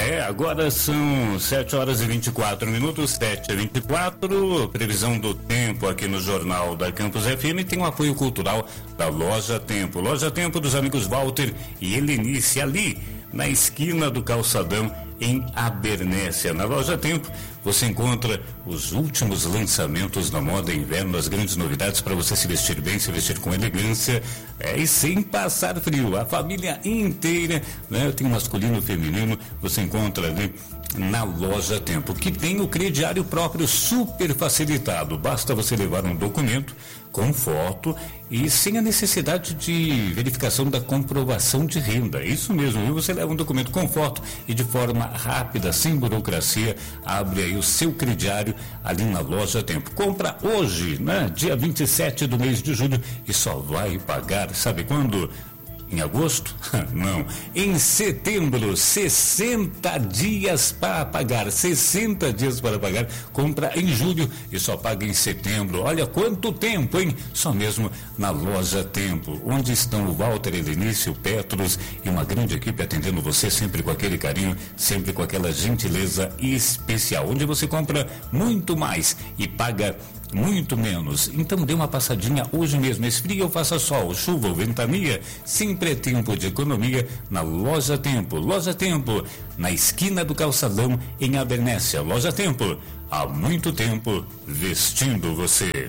Agora são 7h24, 7h24, previsão do tempo aqui no Jornal da Campus FM, tem o apoio cultural da Loja Tempo. Loja Tempo dos amigos Walter e Helenice, ali na esquina do Calçadão, em Abernéssia. Na Loja Tempo você encontra os últimos lançamentos da moda inverno, as grandes novidades para você se vestir bem, se vestir com elegância e sem passar frio. A família inteira, né? Tem masculino e feminino, você encontra ali na Loja Tempo, que tem o crediário próprio super facilitado. Basta você levar um documento com foto e sem a necessidade de verificação da comprovação de renda. Isso mesmo, viu? Você leva um documento com foto e de forma rápida, sem burocracia, abre aí o seu crediário ali na Loja Tempo. Compra hoje, né? Dia 27 do mês de julho e só vai pagar, sabe quando? Em agosto? Não. Em setembro, 60 dias para pagar. 60 dias para pagar. Compra em julho e só paga em setembro. Olha quanto tempo, hein? Só mesmo na Loja Tempo, onde estão o Walter, Helenice, o Petros e uma grande equipe atendendo você sempre com aquele carinho, sempre com aquela gentileza especial. Onde você compra muito mais e paga muito menos. Então dê uma passadinha hoje mesmo, esfria ou faça sol, chuva ou ventania, sempre é tempo de economia na Loja Tempo. Loja Tempo, na esquina do Calçadão, em Abernéssia. Loja Tempo, há muito tempo vestindo você.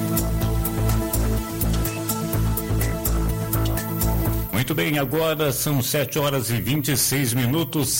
Muito bem, agora são 7h26,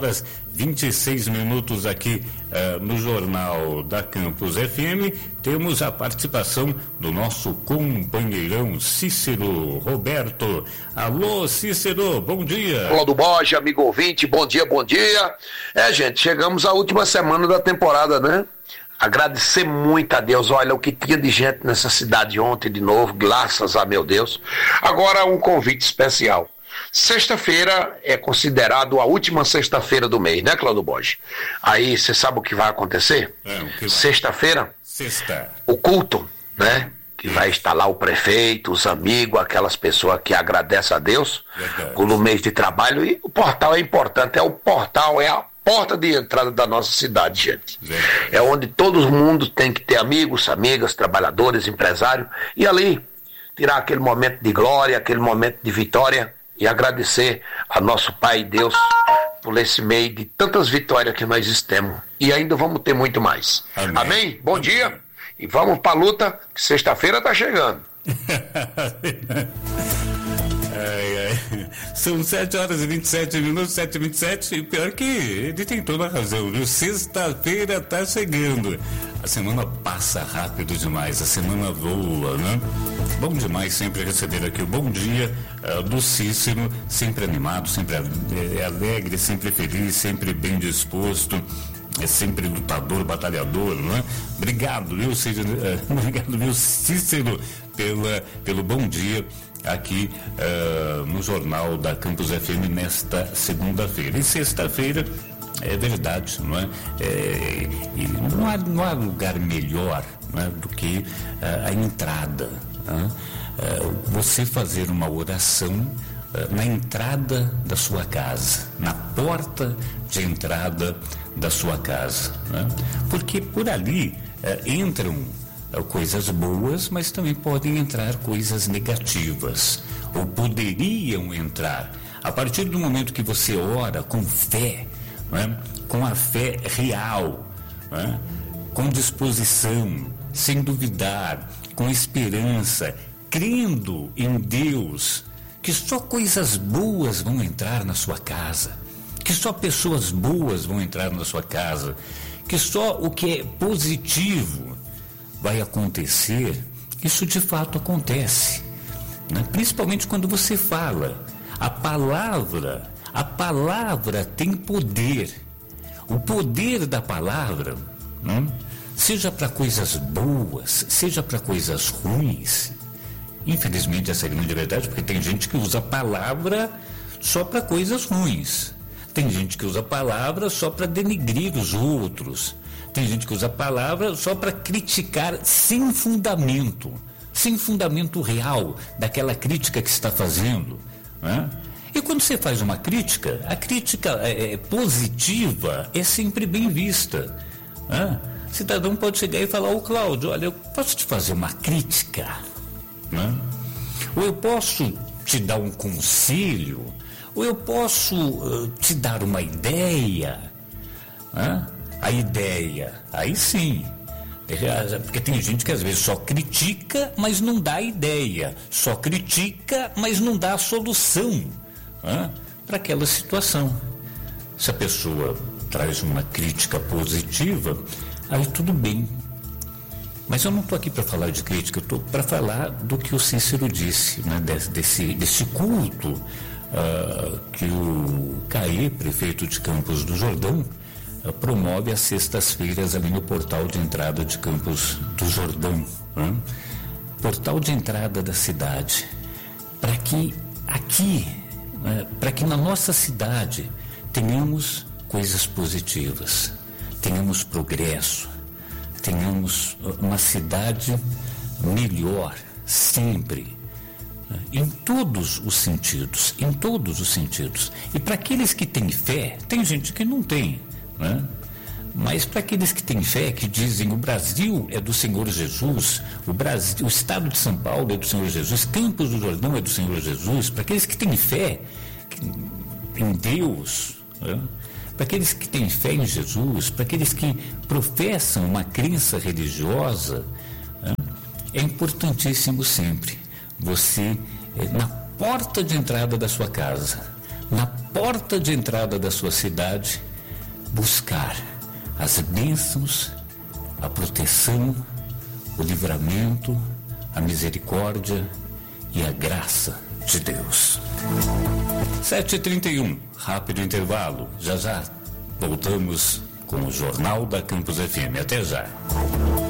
7h26 aqui no Jornal da Campus FM. Temos a participação do nosso companheirão Cícero Roberto. Alô, Cícero, bom dia. Olá do Borges, amigo ouvinte, bom dia, bom dia. Gente, chegamos à última semana da temporada, né? Agradecer muito a Deus, olha o que tinha de gente nessa cidade ontem de novo, graças a meu Deus. Agora um convite especial. Sexta-feira é considerado a última sexta-feira do mês, né, Cláudio Borges? Aí você sabe o que vai acontecer? Sexta-feira, o culto, né? Que vai estar lá o prefeito, os amigos, aquelas pessoas que agradecem a Deus pelo mês de trabalho. E o portal é importante, é a porta de entrada da nossa cidade, gente. É onde todo mundo tem que ter amigos, amigas, trabalhadores, empresários, e ali tirar aquele momento de glória, aquele momento de vitória e agradecer a nosso Pai Deus por esse meio de tantas vitórias que nós temos. E ainda vamos ter muito mais. Amém? Bom dia e vamos pra luta, que sexta-feira tá chegando. São 7h27, 7h27, e pior que ele tem toda a razão, viu? Sexta-feira tá chegando. A semana passa rápido demais, a semana voa, né? Bom demais sempre receber aqui o bom dia do Cícero, sempre animado, sempre alegre, sempre feliz, sempre bem disposto. É sempre lutador, batalhador, não é? Obrigado, viu, Cícero, pelo bom dia aqui no Jornal da Campus FM nesta segunda-feira. E sexta-feira, é verdade, não é? E não há lugar melhor, não é, do que a entrada. Você fazer uma oração na entrada da sua casa, na porta de entrada da sua casa, né? Porque por ali entram coisas boas, mas também podem entrar coisas negativas, ou poderiam entrar. A partir do momento que você ora com fé, né? Com a fé real, né? Com disposição, sem duvidar, com esperança, crendo em Deus, que só coisas boas vão entrar na sua casa, que só pessoas boas vão entrar na sua casa, que só o que é positivo vai acontecer. Isso de fato acontece, né? Principalmente quando você fala. A palavra tem poder. O poder da palavra, né? Seja para coisas boas, seja para coisas ruins. Infelizmente essa é a grande verdade, porque tem gente que usa a palavra só para coisas ruins. Tem gente que usa a palavra só para denigrir os outros. Tem gente que usa a palavra só para criticar sem fundamento real daquela crítica que está fazendo, né? E quando você faz uma crítica, a crítica positiva é sempre bem vista. Né? O cidadão pode chegar e falar: ô Cláudio, olha, eu posso te fazer uma crítica? Né? Ou eu posso te dar um conselho? Ou eu posso te dar uma ideia? Né? A ideia, aí sim. Porque tem gente que às vezes só critica, mas não dá ideia. Só critica, mas não dá a solução para aquela situação. Se a pessoa traz uma crítica positiva, aí tudo bem. Mas eu não estou aqui para falar de crítica, eu estou para falar do que o Cícero disse, né? desse culto que o Caê, prefeito de Campos do Jordão, promove às sextas-feiras ali no portal de entrada de Campos do Jordão, né? Portal de entrada da cidade, para que aqui, para que na nossa cidade tenhamos coisas positivas, tenhamos progresso, tenhamos uma cidade melhor sempre, em todos os sentidos, E para aqueles que têm fé, tem gente que não tem, né? Mas para aqueles que têm fé, que dizem: o Brasil é do Senhor Jesus, o estado de São Paulo é do Senhor Jesus, Campos do Jordão é do Senhor Jesus, para aqueles que têm fé em Deus, né? Para aqueles que têm fé em Jesus, para aqueles que professam uma crença religiosa, né? É importantíssimo sempre você, na porta de entrada da sua casa, na porta de entrada da sua cidade, buscar as bênçãos, a proteção, o livramento, a misericórdia e a graça de Deus. 7h31, rápido intervalo. Já voltamos com o Jornal da Campus FM. Até já.